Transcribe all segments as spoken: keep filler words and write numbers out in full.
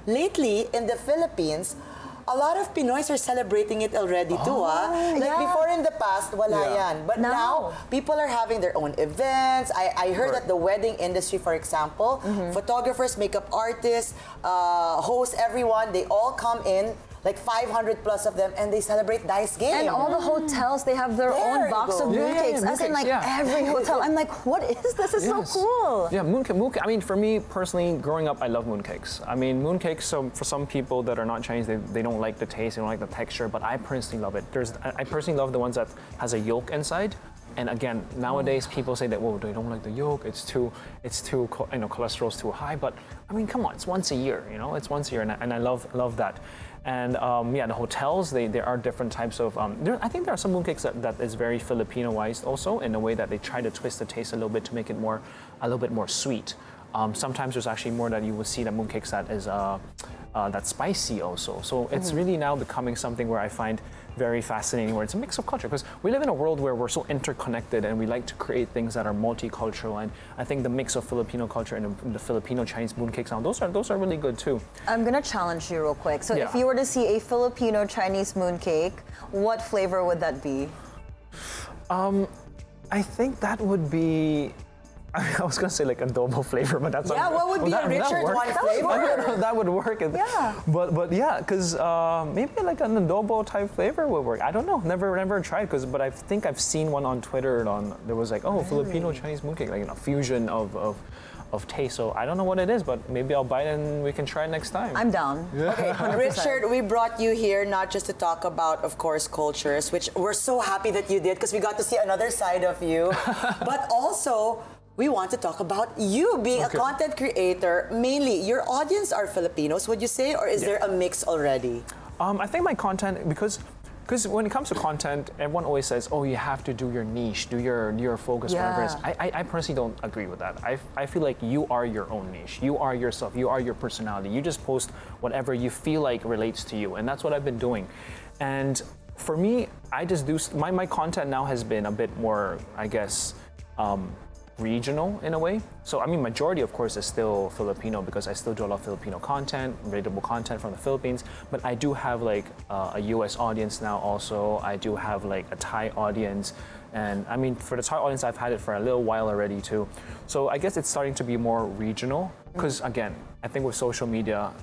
lately in the Philippines, a lot of Pinoys are celebrating it already too, ah. Like yeah. before in the past, wala Yeah. yan. But Now. now, people are having their own events. I, I heard Correct. that the wedding industry, for example, photographers, makeup artists, uh, hosts, everyone, they all come in, like five hundred plus of them, and they celebrate Dice Game. And all the hotels, they have their There own you box go. of Yeah, yeah, mooncakes. yeah, As in, mooncakes, like, yeah. every hotel. I'm like, what is this? It's Yes. so cool. Yeah, mooncake, mooncake. I mean, for me personally, growing up, I love mooncakes. I mean, mooncakes. So for some people that are not Chinese, they, they don't like the taste, they don't like the texture. But I personally love it. There's, I I personally love the ones that has a yolk inside. And again, nowadays people say that, whoa, they don't like the yolk. It's too, it's too, cho- you know, cholesterol's too high. But I mean, come on, it's once a year. You know, it's once a year, and I, and I love love that. And um, yeah, the hotels, they there are different types of. Um, there, I think there are some mooncakes that, that is very Filipino-wise also, in a way that they try to twist the taste a little bit to make it more, a little bit more sweet. Um, sometimes there's actually more that you would see that mooncakes that is uh, uh, that's spicy also. So it's really now becoming something where I find very fascinating, where it's a mix of culture, because we live in a world where we're so interconnected and we like to create things that are multicultural. And I think the mix of Filipino culture and the, the Filipino Chinese mooncakes now, those are those are really good too. I'm gonna challenge you real quick. So if Yeah. you were to see a Filipino Chinese mooncake, what flavor would that be? I think that would be. I was gonna say like adobo flavor, but that's Yeah, not, what would be that, a would that Richard work? one That would flavor? work. that would work. Yeah. But but yeah, because uh, maybe like an adobo type flavor would work. I don't know. Never never tried. Because but I think I've seen one on Twitter. And on there was like, oh, Filipino Chinese mooncake, like, you know, fusion of of of taste. So I don't know what it is, but maybe I'll buy it and we can try it next time. I'm down. Okay, Richard, we brought you here not just to talk about, of course, cultures, which we're so happy that you did because we got to see another side of you, but also we want to talk about you being Okay. a content creator. Mainly, your audience are Filipinos, would you say, or is Yeah. there a mix already? Um, I think my content, because because when it comes to content, everyone always says, oh, you have to do your niche, do your your focus, whatever it is. Yeah. I, I, I personally don't agree with that. I, I feel like you are your own niche. You are yourself. You are your personality. You just post whatever you feel like relates to you. And that's what I've been doing. And for me, I just do, my, my content now has been a bit more, I guess, um, regional in a way. So I mean, majority of course is still Filipino, because I still do a lot of Filipino content, relatable content from the Philippines. But I do have like uh, a U S audience now also. I do have like a Thai audience. And I mean, for the Thai audience, I've had it for a little while already too. So I guess it's starting to be more regional, because again, I think with social media,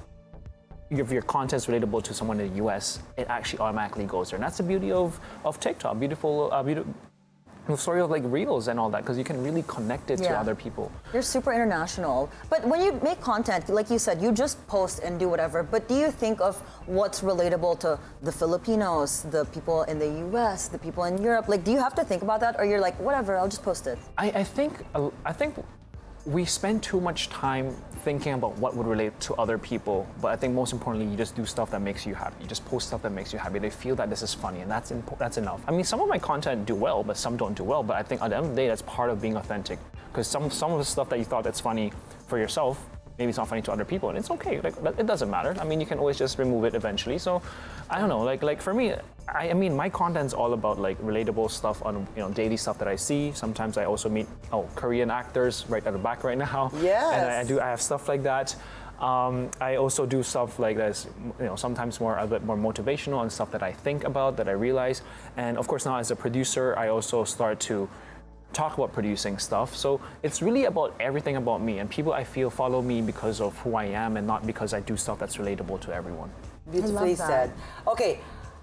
if your content's relatable to someone in the U S, it actually automatically goes there. And that's the beauty of, of TikTok. Beautiful, uh, beautiful, the story of like reels and all that, because you can really connect it to Yeah. other people. You're super international. But when you make content, like you said, you just post and do whatever. But do you think of what's relatable to the Filipinos, the people in the U S, the people in Europe? Like, do you have to think about that, or you're like, whatever, I'll just post it? I, I think uh, I think we spend too much time thinking about what would relate to other people, but I think most importantly, you just do stuff that makes you happy. You just post stuff that makes you happy. They feel that this is funny, and that's impo- that's enough. I mean, some of my content do well, but some don't do well. But I think at the end of the day, that's part of being authentic. Because some some of the stuff that you thought that's funny for yourself, maybe it's not funny to other people, and it's okay. Like, it doesn't matter. I mean, you can always just remove it eventually. So, I don't know. Like, like for me, I, I mean, my content's all about like relatable stuff on, you know, daily stuff that I see. Sometimes I also meet oh Korean actors right at the back right now. Yes. And I, I do. I have stuff like that. Um, I also do stuff like this, you know, sometimes more a bit more motivational and stuff that I think about, that I realize. And of course, now as a producer, I also start to talk about producing stuff. So it's really about everything about me, and people I feel follow me because of who I am and not because I do stuff that's relatable to everyone. Beautifully that. said. Okay,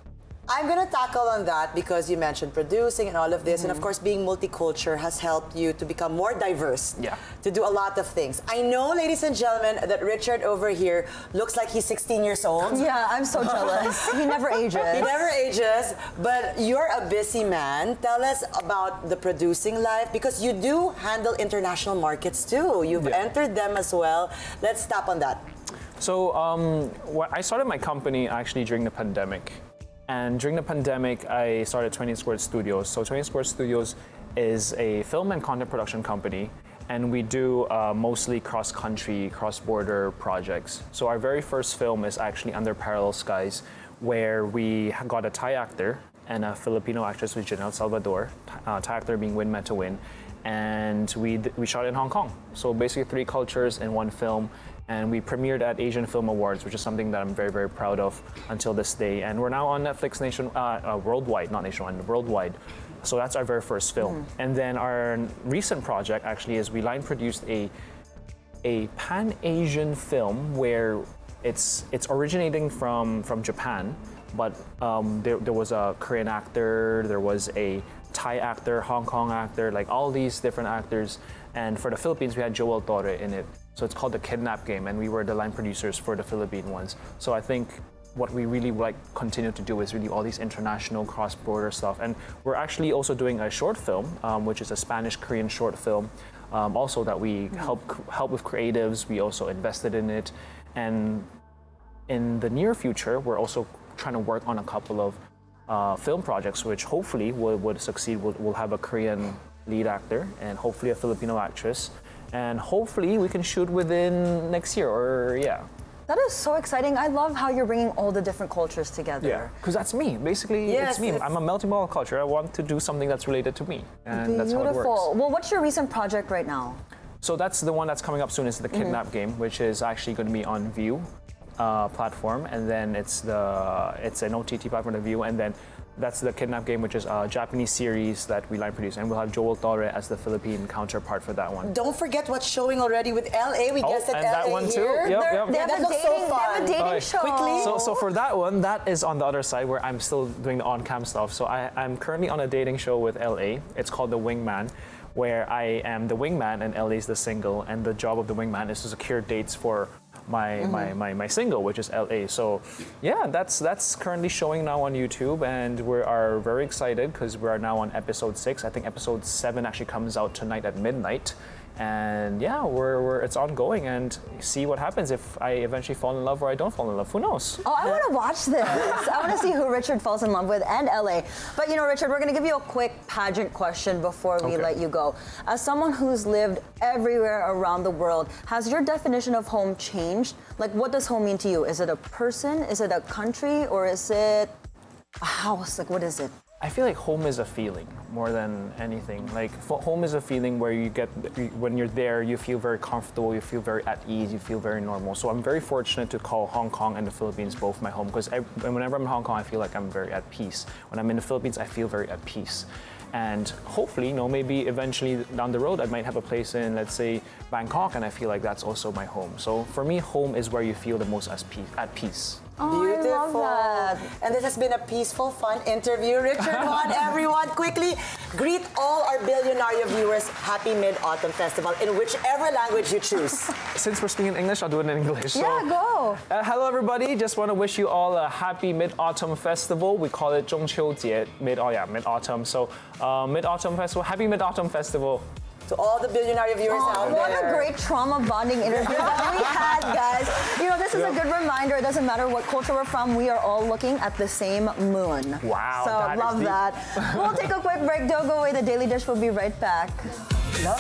I'm gonna tackle on that because you mentioned producing and all of this, and of course, being multicultural has helped you to become more diverse. Yeah. To do a lot of things. I know, ladies and gentlemen, that Richard over here looks like he's sixteen years old. Yeah, I'm so jealous. He never ages. He never ages, but you're a busy man. Tell us about the producing life, because you do handle international markets too. You've Yeah. entered them as well. Let's tap on that. So um, wh- I started my company actually during the pandemic. And during the pandemic, I started twenty Squared Studios. So twenty Squared Studios is a film and content production company, and we do uh, mostly cross-country, cross-border projects. So our very first film is actually Under Parallel Skies, where we ha- got a Thai actor and a Filipino actress with Janelle Salvador, uh, Thai actor being Win Metawin, and we d- we shot it in Hong Kong. So basically three cultures in one film. and we premiered at Asian Film Awards, which is something that I'm very, very proud of until this day. And we're now on Netflix nation, uh, uh, worldwide, not nationwide, worldwide. So that's our very first film. Mm. And then our recent project actually is we line produced a a Pan-Asian film where it's it's originating from from Japan, but um, there, there was a Korean actor, there was a Thai actor, Hong Kong actor, like all these different actors. And for the Philippines, we had Joel Torre in it. So it's called The Kidnap Game, and we were the line producers for the Philippine ones. So I think what we really like continue to do is really all these international cross-border stuff. And we're actually also doing a short film, um, which is a Spanish-Korean short film, um, also that we help help with creatives. We also invested in it. And in the near future, we're also trying to work on a couple of uh, film projects, which hopefully would, would succeed. We'll, we'll have a Korean lead actor and hopefully a Filipino actress. And hopefully we can shoot within next year, or yeah. That is so exciting. I love how you're bringing all the different cultures together. Yeah, because that's me. Basically, yes, it's me. it's... I'm a melting pot of culture. I want to do something that's related to me, and Beautiful. that's how it works. Well, what's your recent project right now? So that's the one that's coming up soon. Is the Kidnap mm-hmm. Game, which is actually going to be on View uh, platform, and then it's the it's an O T T platform, the View, and then that's the Kidnap Game, which is a Japanese series that we line produce, and we'll have Joel Torre as the Philippine counterpart for that one. Don't forget what's showing already with L A. We oh, guessed at and L A that one too. here. Yep, yep. They have that a looks dating, so fun. They have a dating Okay. show. Quickly. So, so for that one, that is on the other side where I'm still doing the on-cam stuff. So I, I'm currently on a dating show with L A. It's called The Wingman, where I am the wingman and L A is the single, and the job of the wingman is to secure dates for my mm-hmm. my, my my single, which is L A. So yeah, that's that's currently showing now on YouTube, and we are very excited because we are now on episode six. I think episode seven actually comes out tonight at midnight. And yeah, we're, we're it's ongoing, and see what happens if I eventually fall in love or I don't fall in love. Who knows? Oh, I want to watch this. I want to see who Richard falls in love with, and L A. But you know, Richard, we're going to give you a quick pageant question before we okay. let you go. As someone who's lived everywhere around the world, has your definition of home changed? Like, what does home mean to you? Is it a person? Is it a country? Or is it a house? Like, what is it? I feel like home is a feeling more than anything. Like f- home is a feeling where you get, when you're there, you feel very comfortable, you feel very at ease, you feel very normal. So I'm very fortunate to call Hong Kong and the Philippines both my home, because whenever I'm in Hong Kong, I feel like I'm very at peace. When I'm in the Philippines, I feel very at peace. And hopefully, you know, maybe eventually down the road, I might have a place in, let's say, Bangkok, and I feel like that's also my home. So for me, home is where you feel the most as pe- at peace. Oh, Beautiful. I love that. And this has been a peaceful, fun interview. Richard Juan, everyone, quickly greet all our Billionario viewers. Happy Mid-Autumn Festival in whichever language you choose. Since we're speaking English, I'll do it in English. Yeah, so, go. Uh, hello, everybody. Just want to wish you all a happy Mid-Autumn Festival. We call it 中秋节, mid, oh yeah, Mid-Autumn. So uh, Mid-Autumn Festival, happy Mid-Autumn Festival. To all the Billionario viewers Oh, out what there. a great trauma bonding interview that we had, guys. You know, this is a good reminder. It doesn't matter what culture we're from. We are all looking at the same moon. Wow, So that is love deep. that. We'll take a quick break. Don't go away. The Daily Dish will be right back.